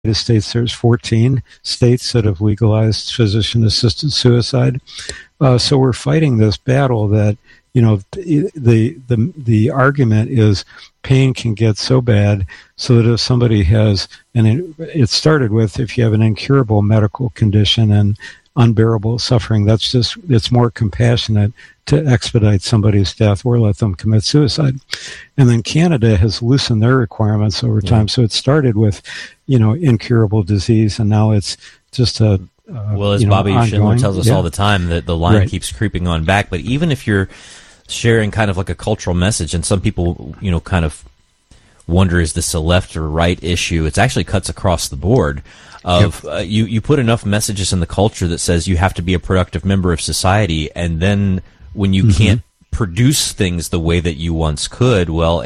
United States, there's 14 states that have legalized physician-assisted suicide. So we're fighting this battle that, the argument is pain can get so bad so that if somebody has, and it started with if you have an incurable medical condition and unbearable suffering, it's more compassionate to expedite somebody's death or let them commit suicide. And then Canada has loosened their requirements over time. So it started with, incurable disease, and now it's just as Bobby Schindler tells us all the time, that the line keeps creeping on back. But even if you're sharing kind of like a cultural message, and some people, kind of wonder, is this a left or right issue? It actually cuts across the board. You put enough messages in the culture that says you have to be a productive member of society, and then when you can't produce things the way that you once could, well,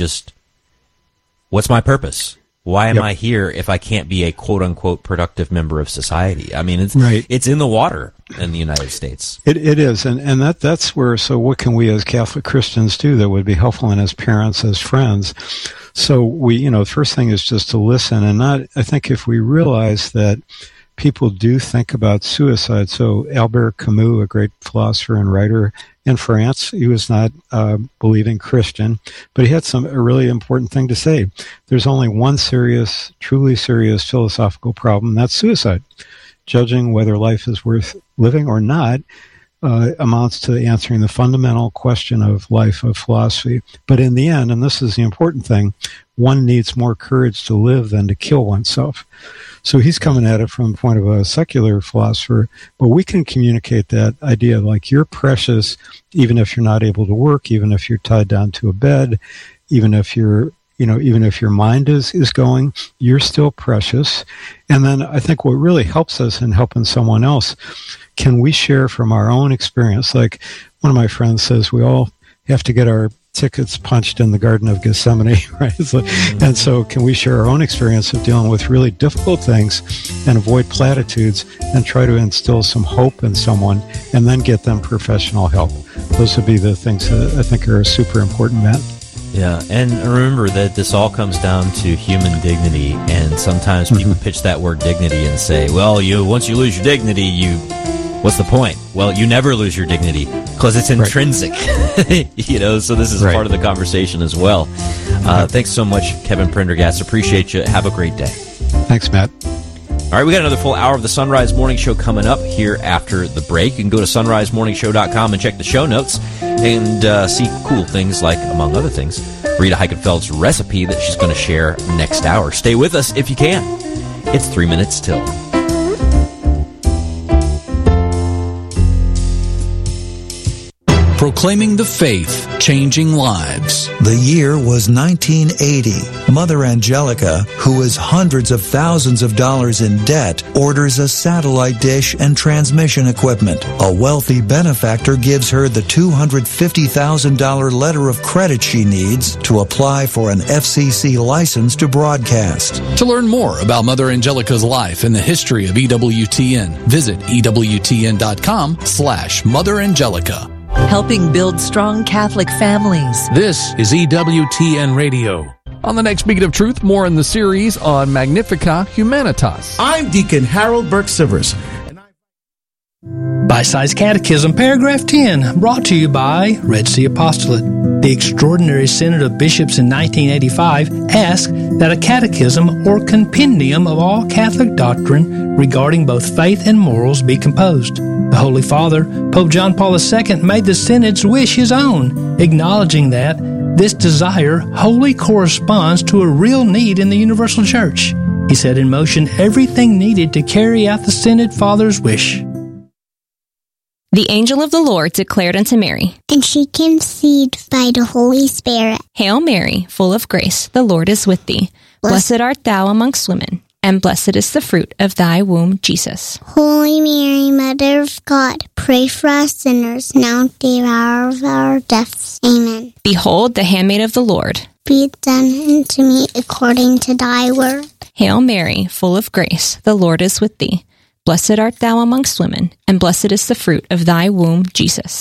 what's my purpose? Why am I here if I can't be a quote-unquote productive member of society? I mean, it's in the water in the United States. It is, and that's where, so what can we as Catholic Christians do that would be helpful, and as parents, as friends? So we, the first thing is just to listen, and I think if we realize that people do think about suicide. So Albert Camus, a great philosopher and writer in France, he was not believing Christian, but he had a really important thing to say. There's only one truly serious philosophical problem, and that's suicide. Judging whether life is worth living or not amounts to answering the fundamental question of life, of philosophy. But in the end, and this is the important thing, one needs more courage to live than to kill oneself. So he's coming at it from the point of a secular philosopher, but we can communicate that idea like you're precious, even if you're not able to work, even if you're tied down to a bed, even if your mind is going, you're still precious. And then I think what really helps us in helping someone else, can we share from our own experience? Like one of my friends says, we all have to get our tickets punched in the Garden of Gethsemane, right? And so can we share our own experience of dealing with really difficult things and avoid platitudes and try to instill some hope in someone and then get them professional help? Those would be the things that I think are super important, Matt. Yeah, and remember that this all comes down to human dignity, and sometimes people pitch that word dignity and say, well, once you lose your dignity, what's the point? Well, you never lose your dignity because it's intrinsic, so this is part of the conversation as well. Thanks so much, Kevin Prendergast. Appreciate you. Have a great day. Thanks, Matt. All right, we got another full hour of the Sunrise Morning Show coming up here after the break. You can go to sunrisemorningshow.com and check the show notes and see cool things like, among other things, Rita Heikenfeld's recipe that she's going to share next hour. Stay with us if you can. It's 3 minutes till. Proclaiming the faith, changing lives. The year was 1980. Mother Angelica, who is hundreds of thousands of dollars in debt, orders a satellite dish and transmission equipment. A wealthy benefactor gives her the $250,000 letter of credit she needs to apply for an FCC license to broadcast. To learn more about Mother Angelica's life and the history of EWTN, visit EWTN.com/Mother Angelica. Helping build strong Catholic families. This is EWTN Radio. On the next Beacon of Truth, more in the series on Magnificat Humanitas. I'm Deacon Harold Burke-Sivers. Bite-Sized Catechism, Paragraph 10, brought to you by Red Sea Apostolate. The Extraordinary Synod of Bishops in 1985 asked that a catechism or compendium of all Catholic doctrine regarding both faith and morals be composed. The Holy Father, Pope John Paul II, made the Synod's wish his own, acknowledging that this desire wholly corresponds to a real need in the Universal Church. He set in motion everything needed to carry out the Synod Father's wish. The angel of the Lord declared unto Mary, and she conceived by the Holy Spirit. Hail Mary, full of grace, the Lord is with thee. Blessed art thou amongst women, and blessed is the fruit of thy womb, Jesus. Holy Mary, Mother of God, pray for us sinners, now at the hour of our deaths. Amen. Behold, the handmaid of the Lord. Be it done unto me according to thy word. Hail Mary, full of grace, the Lord is with thee. Blessed art thou amongst women, and blessed is the fruit of thy womb, Jesus.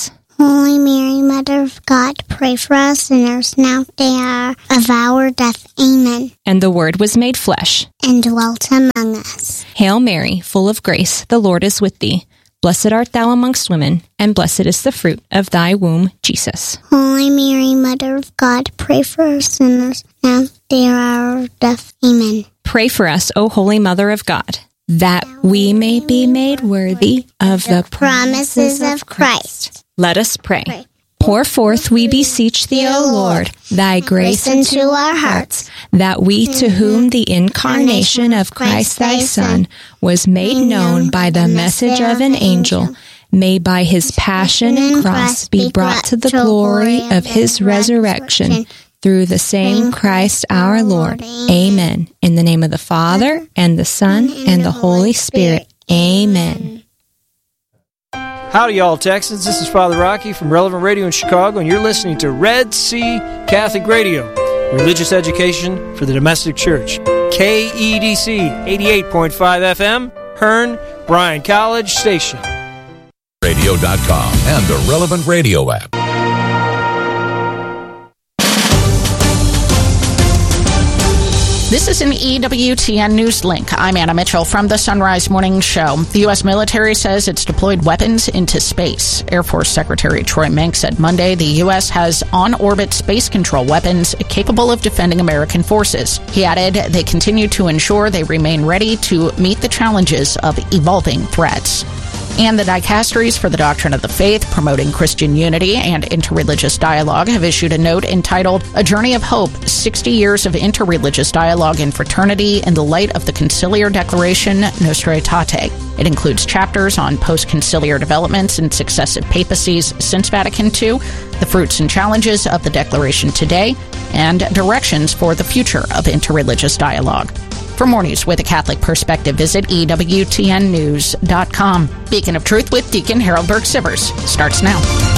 Holy Mary, Mother of God, pray for us sinners, now at the hour of our death. Amen. And the Word was made flesh, and dwelt among us. Hail Mary, full of grace, the Lord is with thee. Blessed art thou amongst women, and blessed is the fruit of thy womb, Jesus. Holy Mary, Mother of God, pray for us sinners, now at the hour of death. Amen. Pray for us, O Holy Mother of God, that we may be made worthy of the promises of Christ. Let us pray. Pour forth, we beseech thee, O Lord, thy grace into our hearts, that we, to whom the incarnation of Christ thy Son was made known by the message of an angel, may by his passion and cross be brought to the glory of his resurrection, through the same Christ our Lord. Amen. In the name of the Father, and the Son, and the Holy Spirit. Amen. Howdy, y'all Texans. This is Father Rocky from Relevant Radio in Chicago, and you're listening to Red Sea Catholic Radio, religious education for the domestic church. KEDC 88.5 FM, Hearn, Bryan College Station. Radio.com and the Relevant Radio app. This is an EWTN News Link. I'm Anna Mitchell from the Sunrise Morning Show. The U.S. military says it's deployed weapons into space. Air Force Secretary Troy Mink said Monday the U.S. has on-orbit space control weapons capable of defending American forces. He added they continue to ensure they remain ready to meet the challenges of evolving threats. And the dicasteries for the Doctrine of the Faith, promoting Christian unity and interreligious dialogue, have issued a note entitled A Journey of Hope, 60 Years of Interreligious Dialogue and Fraternity in the Light of the Conciliar Declaration Nostra Aetate. It includes chapters on post-conciliar developments and successive papacies since Vatican II, the fruits and challenges of the Declaration today, and directions for the future of interreligious dialogue. For more news with a Catholic perspective, visit EWTNnews.com. Beacon of Truth with Deacon Harold Burke-Sivers starts now.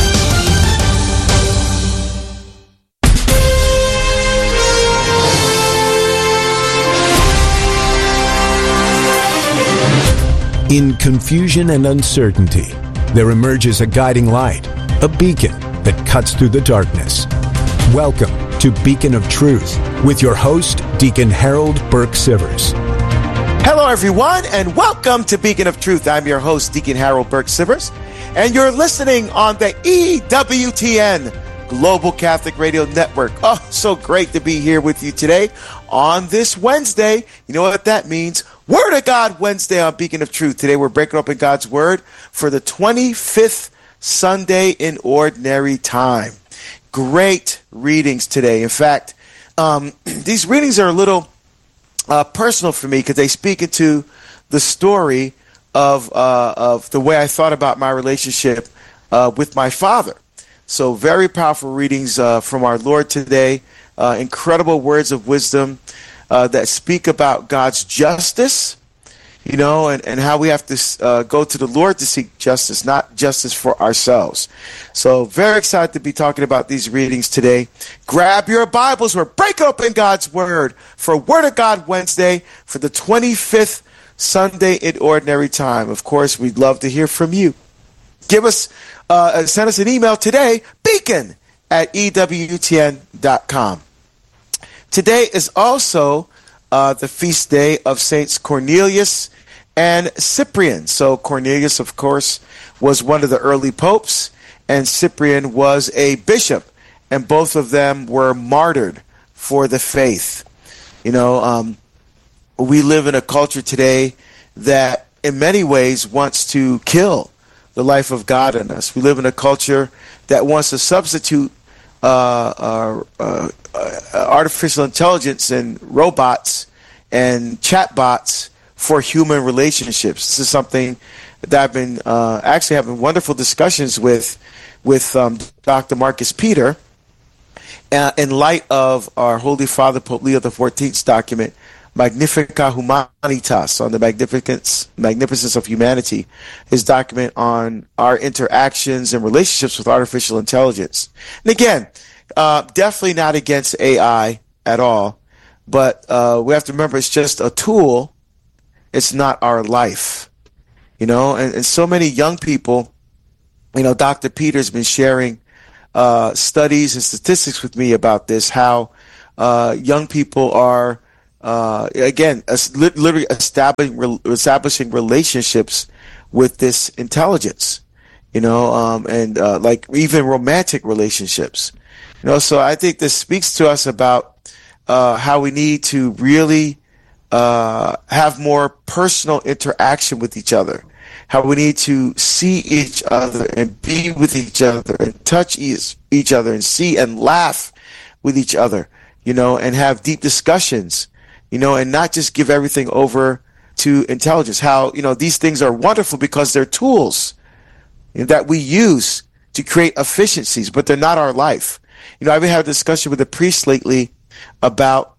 In confusion and uncertainty, there emerges a guiding light, a beacon that cuts through the darkness. Welcome to Beacon of Truth with your host, Deacon Harold Burke-Sivers. Hello, everyone, and welcome to Beacon of Truth. I'm your host, Deacon Harold Burke-Sivers, and you're listening on the EWTN Global Catholic Radio Network. Oh, so great to be here with you today on this Wednesday. You know what that means? Word of God Wednesday on Beacon of Truth. Today we're breaking open God's Word for the 25th Sunday in Ordinary Time. Great readings today. In fact, these readings are a little personal for me because they speak into the story of the way I thought about my relationship with my father. So very powerful readings from our Lord today. Incredible words of wisdom that speak about God's justice, you know, and how we have to go to the Lord to seek justice, not justice for ourselves. So very excited to be talking about these readings today. Grab your Bibles. We're breaking open God's Word for Word of God Wednesday for the 25th Sunday in Ordinary Time. Of course, we'd love to hear from you. Send us an email today, beacon@ewtn.com. Today is also the feast day of Saints Cornelius and Cyprian. So Cornelius, of course, was one of the early popes, and Cyprian was a bishop, and both of them were martyred for the faith. You know, we live in a culture today that in many ways wants to kill the life of God in us. We live in a culture that wants to substitute artificial intelligence and robots and chatbots for human relationships. This is something that I've been actually having wonderful discussions with Dr. Marcus Peter in light of our Holy Father Pope Leo XIV's document, Magnificat Humanitas, on the magnificence of humanity, his document on our interactions and relationships with artificial intelligence. And again, definitely not against AI at all, but we have to remember it's just a tool. It's not our life, you know. And so many young people Dr. Peter's been sharing studies and statistics with me about this, how young people are, literally establishing relationships with this intelligence, and like even romantic relationships. So I think this speaks to us about how we need to really have more personal interaction with each other, how we need to see each other and be with each other and touch each other and see and laugh with each other, and have deep discussions, and not just give everything over to intelligence. How, these things are wonderful because they're tools that we use to create efficiencies, but they're not our life. I've been having a discussion with a priest lately about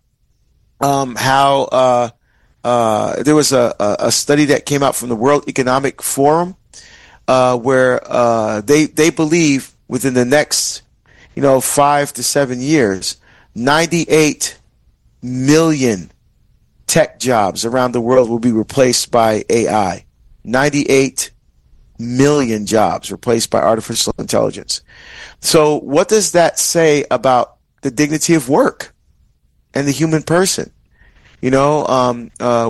how there was a study that came out from the World Economic Forum where they believe within the next 5 to 7 years, 98 million tech jobs around the world will be replaced by AI. 98 million jobs replaced by artificial intelligence. So what does that say about the dignity of work and the human person? Part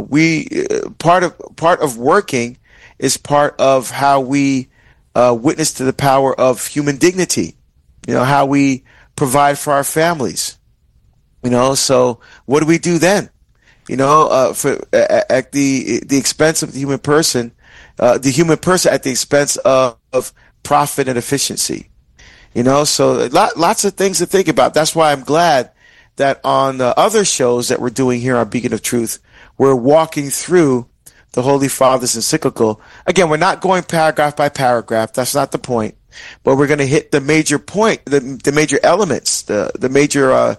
of working is part of how we witness to the power of human dignity. How we provide for our families. So what do we do then? At the expense of the human person at the expense of profit and efficiency. So lots of things to think about. That's why I'm glad that on other shows that we're doing here on Beacon of Truth, we're walking through the Holy Father's encyclical. Again, we're not going paragraph by paragraph. That's not the point. But we're going to hit the major point, the major elements, the major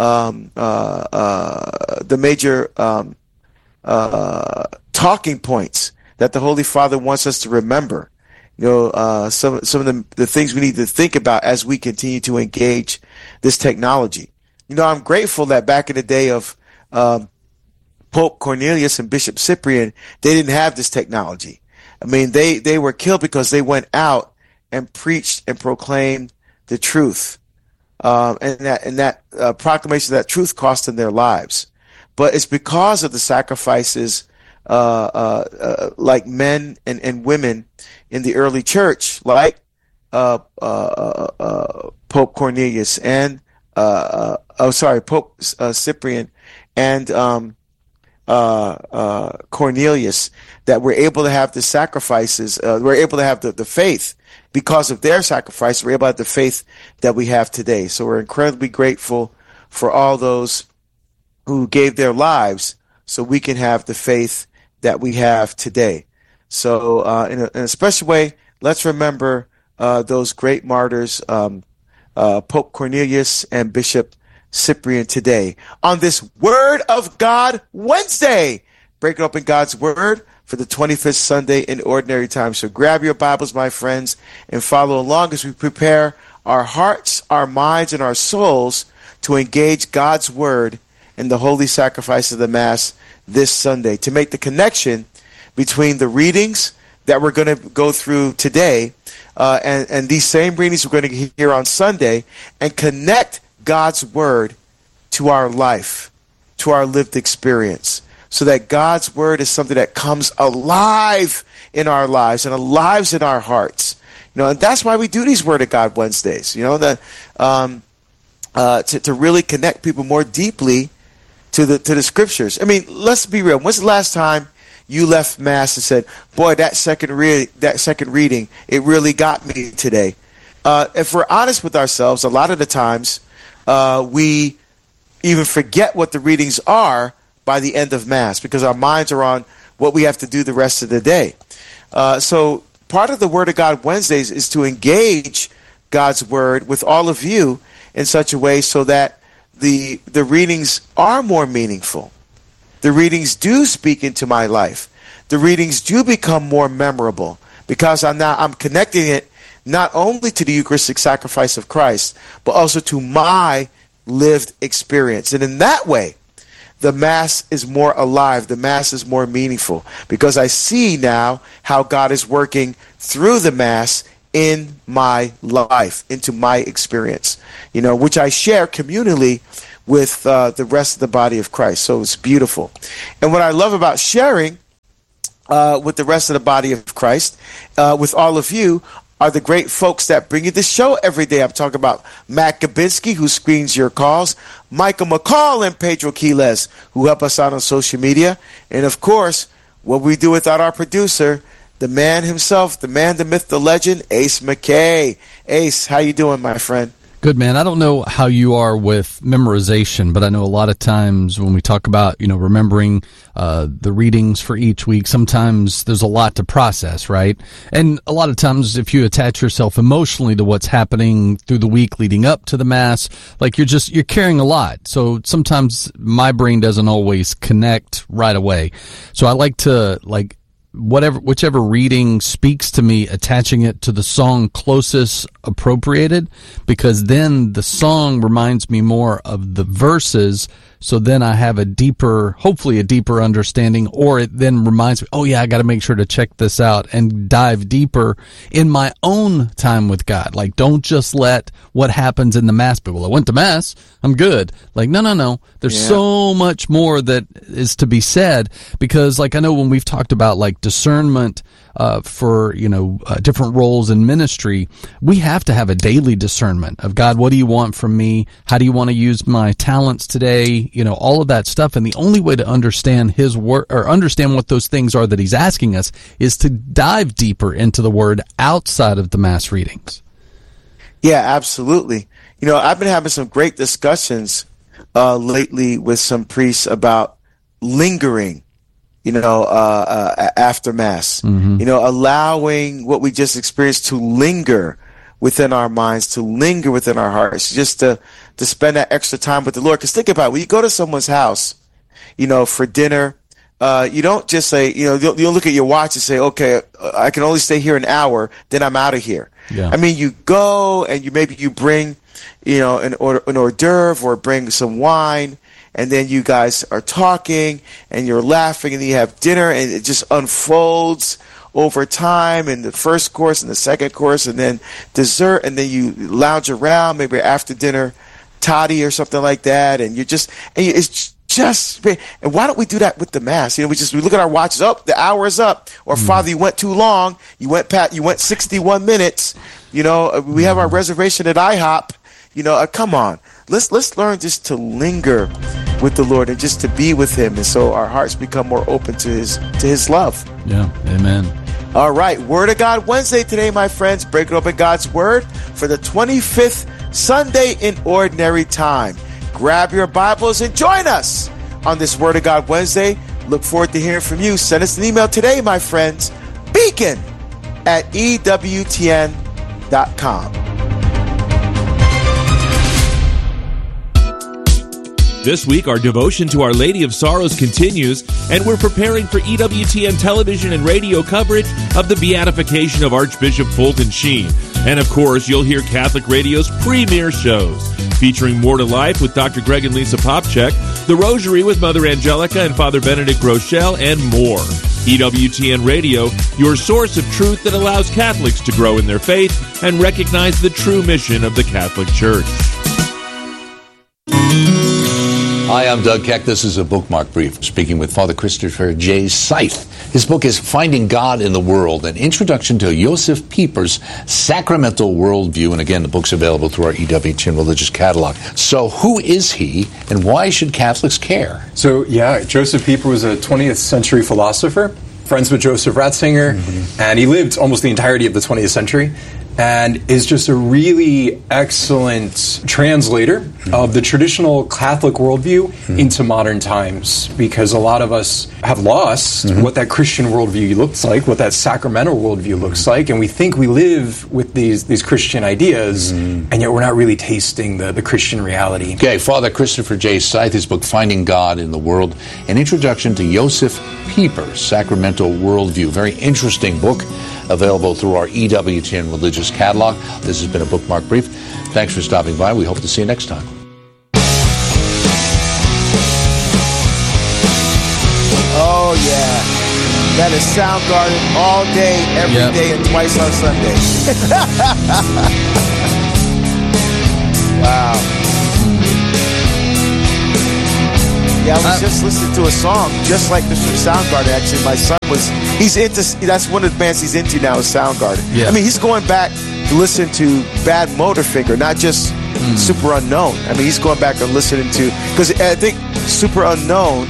talking points that the Holy Father wants us to remember. Some of the things we need to think about as we continue to engage this technology. I'm grateful that back in the day of Pope Cornelius and Bishop Cyprian, they didn't have this technology. I mean, they were killed because they went out and preached and proclaimed the truth. And that proclamation of that truth cost them their lives. But it's because of the sacrifices like men and women in the early church, like Pope Cornelius and Pope Cyprian and Cornelius, that we're able to have the sacrifices, we're able to have the faith. Because of their sacrifice, we're able to have the faith that we have today. So we're incredibly grateful for all those who gave their lives so we can have the faith that we have today. So in a special way, let's remember those great martyrs, Pope Cornelius and Bishop Cyprian, today on this Word of God Wednesday, breaking open God's Word for the 25th Sunday in Ordinary Time. So grab your Bibles, my friends, and follow along as we prepare our hearts, our minds, and our souls to engage God's Word in the holy sacrifice of the Mass this Sunday, to make the connection between the readings that we're going to go through today and these same readings we're going to hear on Sunday, and connect God's Word to our life, to our lived experience, so that God's Word is something that comes alive in our lives and alive in our hearts. And that's why we do these Word of God Wednesdays, to really connect people more deeply to the Scriptures. I mean, let's be real. When's the last time you left Mass and said, boy, that second reading, it really got me today? If we're honest with ourselves, a lot of the times we even forget what the readings are by the end of Mass, because our minds are on what we have to do the rest of the day. So part of the Word of God Wednesdays is to engage God's Word with all of you in such a way so that the readings are more meaningful. The readings do speak into my life. The readings do become more memorable, because I'm connecting it not only to the Eucharistic sacrifice of Christ, but also to my lived experience. And in that way, the Mass is more alive. The Mass is more meaningful, because I see now how God is working through the Mass in my life, into my experience, which I share communally with the rest of the body of Christ. So it's beautiful. And what I love about sharing with the rest of the body of Christ, with all of you, are the great folks that bring you the show every day. I'm talking about Matt Gabinski, who screens your calls, Michael McCall and Pedro Quiles, who help us out on social media, and of course, what we do without our producer, the man himself, the man, the myth, the legend, Ace McKay. Ace, how you doing, my friend? Good, man. I don't know how you are with memorization, but I know a lot of times when we talk about, remembering the readings for each week, sometimes there's a lot to process, right? And a lot of times if you attach yourself emotionally to what's happening through the week leading up to the Mass, like you're carrying a lot. So sometimes my brain doesn't always connect right away. So I like to, whichever reading speaks to me, attaching it to the song closest appropriated, because then the song reminds me more of the verses, so then I have hopefully a deeper understanding, or it then reminds me, oh yeah, I got to make sure to check this out and dive deeper in my own time with God. Like, don't just let what happens in the Mass be, well, I went to Mass, I'm good. Like, no. There's so much more that is to be said, because I know when we've talked about discernment for different roles in ministry, we have to have a daily discernment of, God, what do you want from me? How do you want to use my talents today? All of that stuff. And the only way to understand His word, or understand what those things are that He's asking us, is to dive deeper into the Word outside of the Mass readings. Yeah, absolutely. I've been having some great discussions lately with some priests about lingering, after Mass, allowing what we just experienced to linger within our minds, to linger within our hearts, just to spend that extra time with the Lord. Because think about it, when you go to someone's house, for dinner, you don't just say, you'll look at your watch and say, okay, I can only stay here an hour, then I'm out of here. Yeah. I mean, you go and maybe you bring, an hors d'oeuvre, or bring some wine, and then you guys are talking and you're laughing, and then you have dinner, and it just unfolds over time, in the first course and the second course, and then dessert, and then you lounge around, maybe after dinner toddy or something like that, and it's just, and why don't we do that with the Mass? We look at our watches, the hour is up, or Father, you went too long, you went 61 minutes, we have our reservation at IHOP, come on, let's learn just to linger with the Lord and just to be with Him, and so our hearts become more open to His love. Yeah, amen. All right, Word of God Wednesday today, my friends. Breaking open God's Word for the 25th Sunday in Ordinary Time. Grab your Bibles and join us on this Word of God Wednesday. Look forward to hearing from you. Send us an email today, my friends. beacon@ewtn.com. This week, our devotion to Our Lady of Sorrows continues, and we're preparing for EWTN television and radio coverage of the beatification of Archbishop Fulton Sheen. And of course, you'll hear Catholic Radio's premier shows, featuring More to Life with Dr. Greg and Lisa Popchak, The Rosary with Mother Angelica and Father Benedict Groeschel, and more. EWTN Radio, your source of truth that allows Catholics to grow in their faith and recognize the true mission of the Catholic Church. Hi, I'm Doug Keck. This is a bookmark brief, speaking with Father Christopher J. Seith. His book is Finding God in the World, an introduction to Josef Pieper's sacramental worldview. And again, the book's available through our EWTN religious catalog. So who is he, and why should Catholics care? So, Josef Pieper was a 20th century philosopher, friends with Joseph Ratzinger, and he lived almost the entirety of the 20th century. And is just a really excellent translator of the traditional Catholic worldview into modern times, because a lot of us have lost what that Christian worldview looks like, what that sacramental worldview looks like, and we think we live with these Christian ideas, and yet we're not really tasting the Christian reality. Okay, Father Christopher J. Seith, his book Finding God in the World, an introduction to Josef Pieper's sacramental worldview. Very interesting book, available through our EWTN religious catalog. This has been a bookmark brief. Thanks for stopping by. We hope to see you next time. Oh, yeah. That is Soundgarden all day, every day, and twice on Sunday. Wow. Yeah, I was just listening to a song just like this from Soundgarden. Actually, my son that's one of the bands he's into now is Soundgarden. Yeah. I mean, he's going back to listen to Bad Motorfinger, not just Super Unknown. I mean, he's going back and listening to, because I think Super Unknown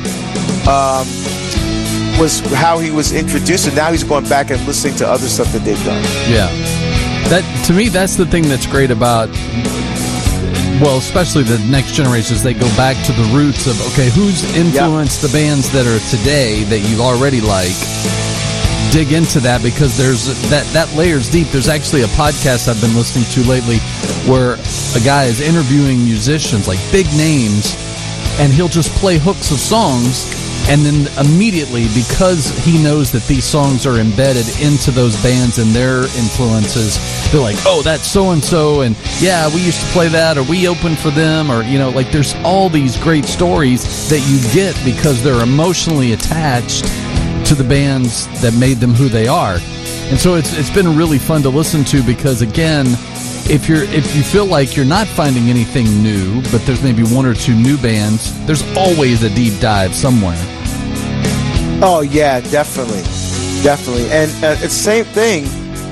was how he was introduced, and now he's going back and listening to other stuff that they've done. Yeah. That, to me, that's the thing that's great about, well, especially the next generations. They go back to the roots of, okay, who's influenced the bands that are today that you already like. Dig into that, because there's that layers deep. There's actually a podcast I've been listening to lately where a guy is interviewing musicians, like big names, and he'll just play hooks of songs, and then immediately, because he knows that these songs are embedded into those bands and their influences, they're like, oh, that's so-and-so, and yeah, we used to play that, or we opened for them, or, you know, like there's all these great stories that you get because they're emotionally attached to the bands that made them who they are. And so it's been really fun to listen to, because again, if you feel like you're not finding anything new, but there's maybe one or two new bands, there's always a deep dive somewhere. Oh yeah, definitely. And it's the same thing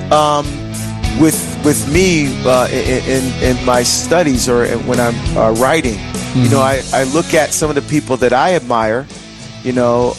with me in my studies, or when I'm writing. Mm-hmm. You know, I look at some of the people that I admire. You know,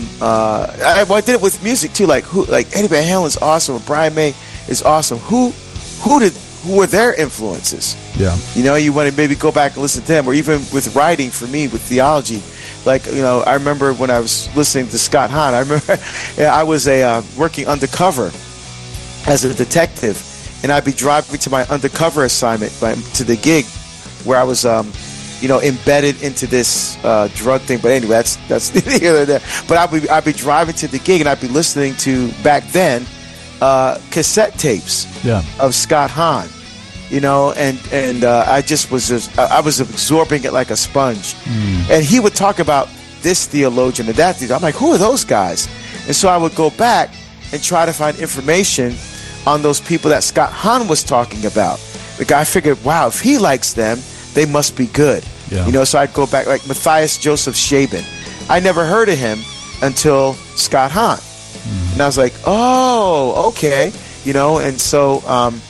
I did it with music too. Like Eddie Van Halen's awesome, and Brian May is awesome. Who were their influences? Yeah. You know, you want to maybe go back and listen to them, or even with writing for me with theology. Like, you know, I remember when I was listening to Scott Hahn. I remember I was working undercover as a detective, and I'd be driving to my undercover assignment to the gig where I was. You know, embedded into this drug thing. But anyway, that's neither here nor there. But I'd be driving to the gig, and I'd be listening to, back then, cassette tapes of Scott Hahn. You know, and I was absorbing it like a sponge. And he would talk about this theologian and that theologian. I'm like, who are those guys? And so I would go back and try to find information on those people that Scott Hahn was talking about. The guy figured, wow, if he likes them, they must be good. Yeah. You know, so I'd go back, like Matthias Joseph Shaban. I never heard of him until Scott Hahn. And I was like, oh, okay. You know, and so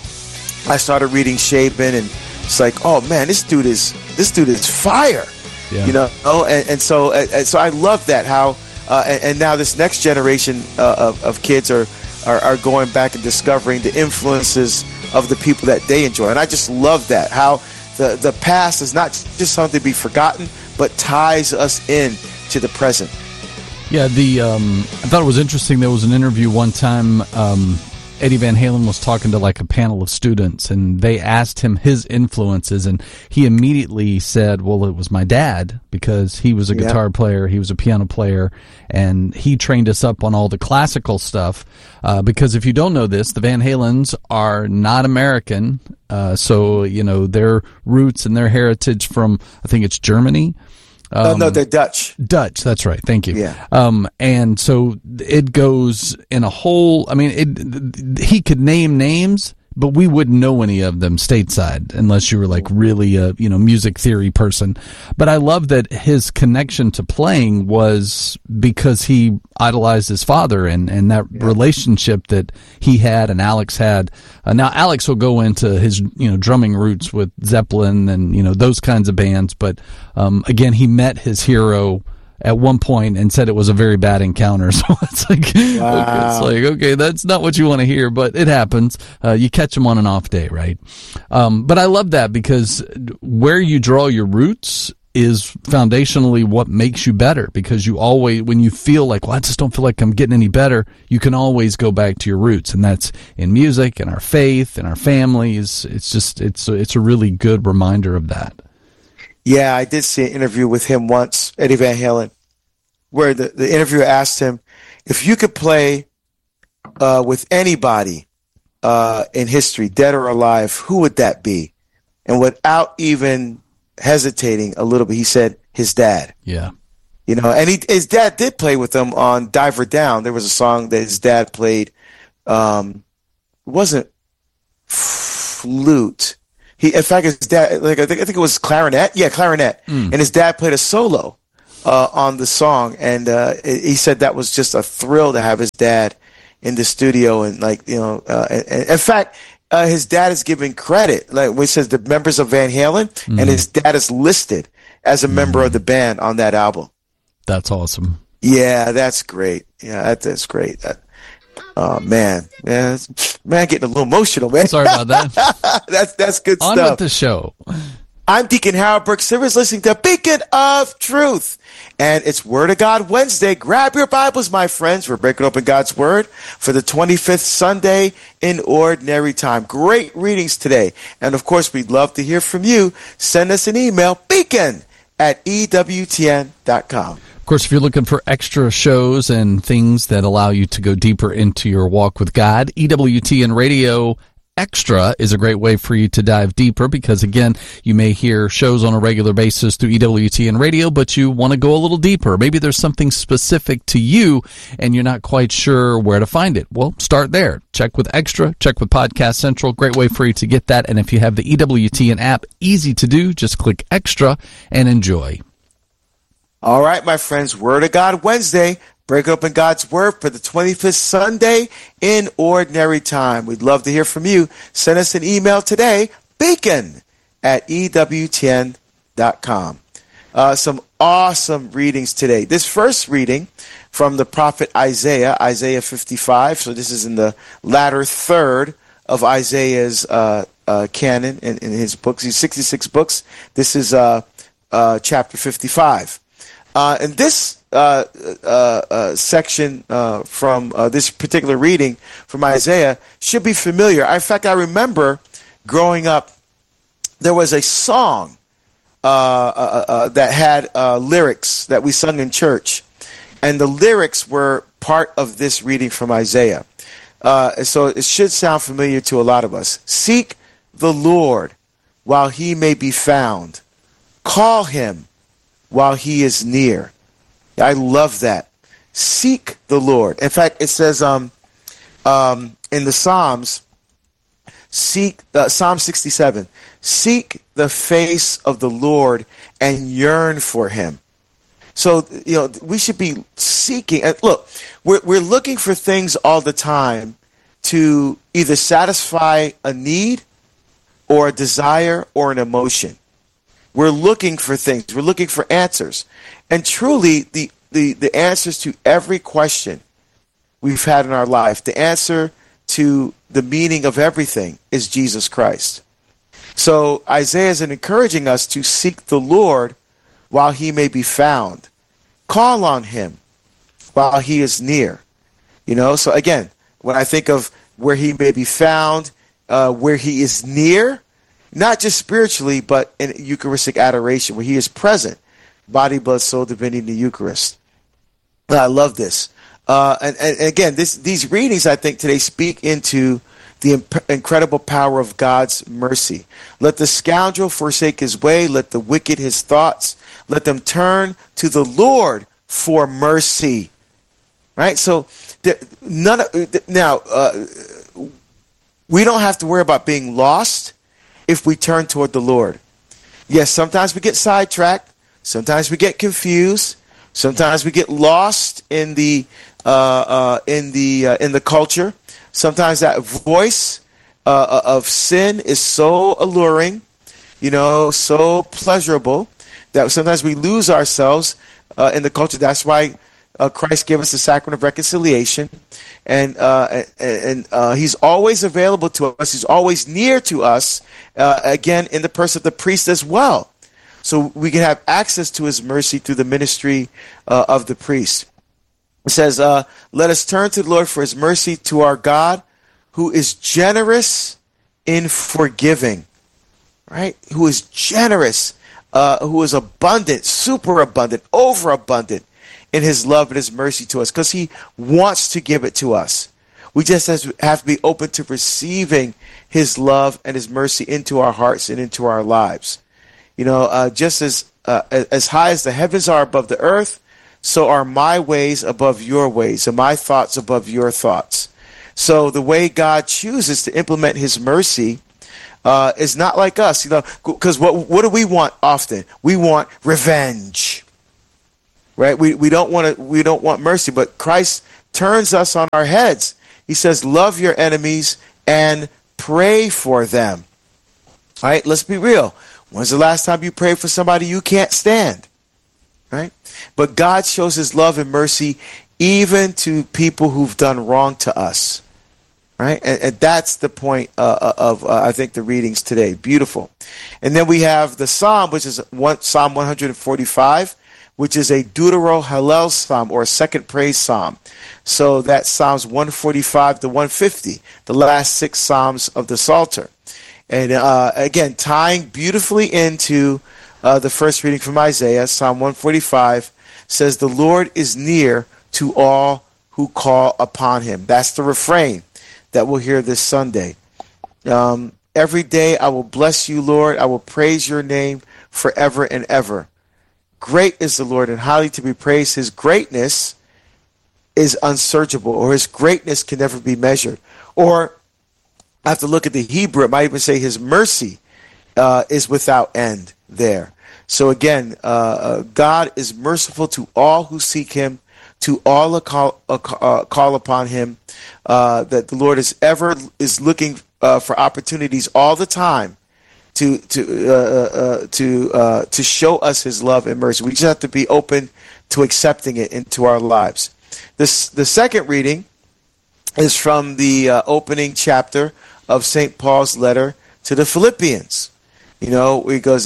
I started reading Shaban, and it's like, oh man, this dude is fire. Yeah. You know, and so I love that, how and now this next generation of kids are going back and discovering the influences of the people that they enjoy. And I just love that, how the past is not just something to be forgotten, but ties us in to the present. Yeah, I thought it was interesting. There was an interview one time. Eddie Van Halen was talking to like a panel of students, and they asked him his influences, and he immediately said, well, it was my dad, because he was a guitar player, he was a piano player, and he trained us up on all the classical stuff. Because if you don't know this, the Van Halens are not American. So, you know, their roots and their heritage from, I think it's Germany. No, they're Dutch. Dutch, that's right. Thank you. Yeah. And so it goes in a whole, I mean, he could name names, but we wouldn't know any of them stateside unless you were like really a, you know, music theory person. But I love that his connection to playing was because he idolized his father and that relationship that he had and Alex had. Now Alex will go into his, you know, drumming roots with Zeppelin and, you know, those kinds of bands. But, again, he met his hero at one point and said it was a very bad encounter. So it's like, okay, that's not what you want to hear, but it happens. You catch them on an off day, right? But I love that, because where you draw your roots is foundationally what makes you better, because you always, when you feel like, well, I just don't feel like I'm getting any better, you can always go back to your roots. And that's in music and our faith and our families. It's just, it's a really good reminder of that. Yeah, I did see an interview with him once, Eddie Van Halen, where the interviewer asked him, if you could play with anybody in history, dead or alive, who would that be? And without even hesitating a little bit, he said his dad. Yeah. You know, and his dad did play with him on Diver Down. There was a song that his dad played. It wasn't flute. In fact, his dad, I think it was clarinet. Yeah, clarinet. And his dad played a solo on the song, and he said that was just a thrill to have his dad in the studio. And in fact, his dad is giving credit, like when he says the members of Van Halen, and his dad is listed as a member of the band on that album. That's awesome. Yeah, that's great. Yeah, that's great. Man, getting a little emotional, man. Sorry about that. that's good On stuff. with the show. I'm Deacon Harold Burke Sivers, listening to Beacon of Truth. And it's Word of God Wednesday. Grab your Bibles, my friends. We're breaking open God's Word for the 25th Sunday in Ordinary Time. Great readings today. And, of course, we'd love to hear from you. Send us an email, beacon@ewtn.com. Of course, if you're looking for extra shows and things that allow you to go deeper into your walk with God, EWTN Radio Extra is a great way for you to dive deeper because, again, you may hear shows on a regular basis through EWTN Radio, but you want to go a little deeper. Maybe there's something specific to you and you're not quite sure where to find it. Well, start there. Check with Extra, check with Podcast Central. Great way for you to get that. And if you have the EWTN app, easy to do. Just click Extra and enjoy. All right, my friends, Word of God Wednesday. Break open God's Word for the 25th Sunday in Ordinary Time. We'd love to hear from you. Send us an email today, beacon@ewtn.com. Some awesome readings today. This first reading from the prophet Isaiah, Isaiah 55. So this is in the latter third of Isaiah's canon in his books. He's 66 books. This is chapter 55. And this section from this particular reading from Isaiah should be familiar. In fact, I remember growing up, there was a song that had lyrics that we sung in church, and the lyrics were part of this reading from Isaiah. So it should sound familiar to a lot of us. Seek the Lord while he may be found. Call him while he is near. I love that. Seek the Lord. In fact, it says in the Psalms, Psalm 67, seek the face of the Lord and yearn for him. So, we should be seeking. And look, we're looking for things all the time to either satisfy a need or a desire or an emotion. We're looking for things. We're looking for answers. And truly, the answers to every question we've had in our life, the answer to the meaning of everything is Jesus Christ. So Isaiah is encouraging us to seek the Lord while he may be found. Call on him while he is near. So again, when I think of where he may be found, where he is near, not just spiritually, but in Eucharistic adoration, where he is present, body, blood, soul, divinity, the Eucharist. I love this. And again, these readings, I think, today speak into the incredible power of God's mercy. Let the scoundrel forsake his way. Let the wicked his thoughts. Let them turn to the Lord for mercy. Right? So, we don't have to worry about being lost if we turn toward the Lord. Yes, sometimes we get sidetracked. Sometimes we get confused. Sometimes we get lost in the culture. Sometimes that voice of sin is so alluring, so pleasurable that sometimes we lose ourselves in the culture. That's why Christ gave us the sacrament of reconciliation, and he's always available to us. He's always near to us, again, in the person of the priest as well. So we can have access to his mercy through the ministry of the priest. It says, let us turn to the Lord for his mercy, to our God, who is generous in forgiving. Right? Who is generous, who is abundant, super abundant, overabundant in his love and his mercy to us, because he wants to give it to us. We just have to be open to receiving his love and his mercy into our hearts and into our lives. Just as high as the heavens are above the earth, so are my ways above your ways, and my thoughts above your thoughts. So the way God chooses to implement his mercy is not like us, because what do we want often? We want revenge, right? We don't want mercy, but Christ turns us on our heads. He says, love your enemies and pray for them. All right, let's be real. When's the last time you prayed for somebody you can't stand? Right? But God shows his love and mercy even to people who've done wrong to us. Right? And that's the point of I think, the readings today. Beautiful. And then we have the Psalm, which is Psalm 145, which is a Deutero Hallel Psalm, or a second praise Psalm. So that's Psalms 145 to 150, the last 6 Psalms of the Psalter. And again, tying beautifully into the first reading from Isaiah, Psalm 145 says, the Lord is near to all who call upon him. That's the refrain that we'll hear this Sunday. Every day I will bless you, Lord. I will praise your name forever and ever. Great is the Lord and highly to be praised. His greatness is unsearchable, or his greatness can never be measured. Or I have to look at the Hebrew. It might even say his mercy is without end there. So again, God is merciful to all who seek him, to all who call upon him. That the Lord is looking for opportunities all the time to show us his love and mercy. We just have to be open to accepting it into our lives. The second reading is from the opening chapter of St. Paul's letter to the Philippians. He goes,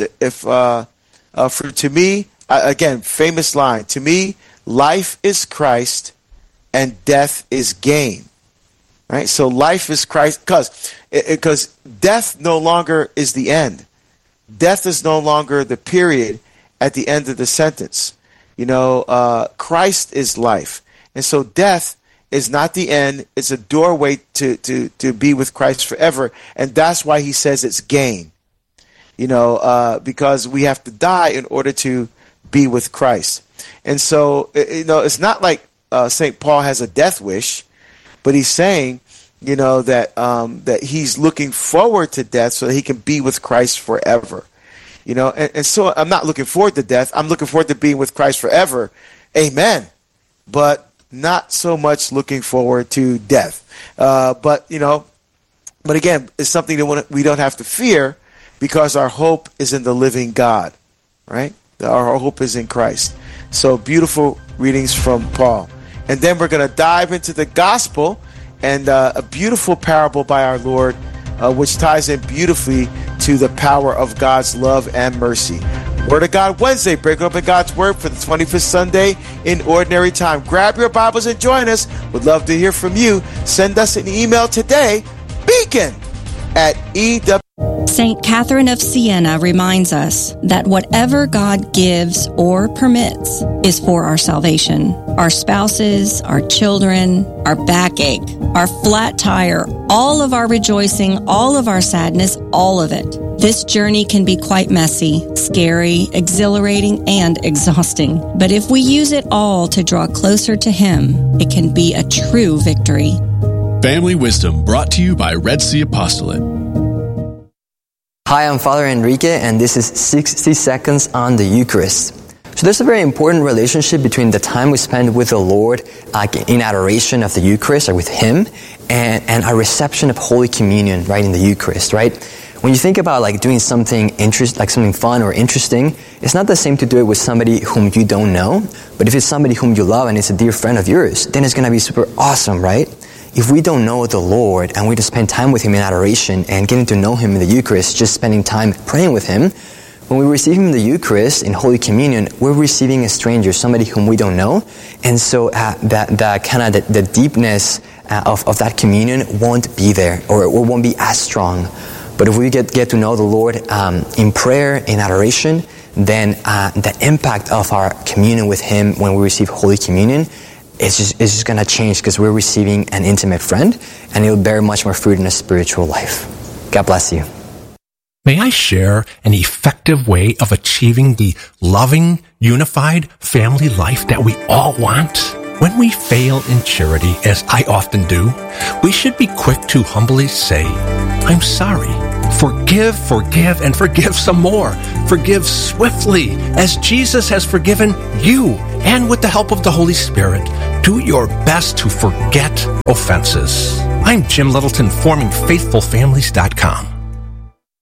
to me, again, famous line, to me, life is Christ and death is gain. Right? So life is Christ, because death no longer is the end. Death is no longer the period at the end of the sentence. Christ is life. And so death is not the end. It's a doorway to be with Christ forever. And that's why he says it's gain. Because we have to die in order to be with Christ. And so, it's not like St. Paul has a death wish, but he's saying, that he's looking forward to death so that he can be with Christ forever. And so I'm not looking forward to death. I'm looking forward to being with Christ forever. Amen. But not so much looking forward to death. But again, it's something that we don't have to fear, because our hope is in the living God, right? Our hope is in Christ. So beautiful readings from Paul. And then we're going to dive into the gospel and a beautiful parable by our Lord, which ties in beautifully to the power of God's love and mercy. Word of God Wednesday, breaking open God's Word for the 25th Sunday in Ordinary Time. Grab your Bibles and join us. Would love to hear from you. Send us an email today, beacon@EW. St. Catherine of Siena reminds us that whatever God gives or permits is for our salvation. Our spouses, our children, our backache, our flat tire, all of our rejoicing, all of our sadness, all of it. This journey can be quite messy, scary, exhilarating, and exhausting. But if we use it all to draw closer to Him, it can be a true victory. Family Wisdom, brought to you by Red Sea Apostolate. Hi, I'm Father Enrique, and this is 60 Seconds on the Eucharist. So there's a very important relationship between the time we spend with the Lord in adoration of the Eucharist, or with Him, and our reception of Holy Communion, right, in the Eucharist, right? When you think about doing something something fun or interesting, it's not the same to do it with somebody whom you don't know. But if it's somebody whom you love and it's a dear friend of yours, then it's going to be super awesome, right? If we don't know the Lord and we just spend time with Him in adoration and getting to know Him in the Eucharist, just spending time praying with Him, when we receive Him in the Eucharist, in Holy Communion, we're receiving a stranger, somebody whom we don't know. And so the deepness of that communion won't be there, or won't be as strong. But if we get to know the Lord in prayer, in adoration, then the impact of our communion with Him when we receive Holy Communion it's just going to change, because we're receiving an intimate friend, and it'll bear much more fruit in a spiritual life. God bless you. May I share an effective way of achieving the loving, unified family life that we all want? When we fail in charity, as I often do, we should be quick to humbly say, I'm sorry. Forgive, and forgive some more. Forgive swiftly, as Jesus has forgiven you. And with the help of the Holy Spirit, do your best to forget offenses. I'm Jim Littleton, FormingFaithfulFamilies.com.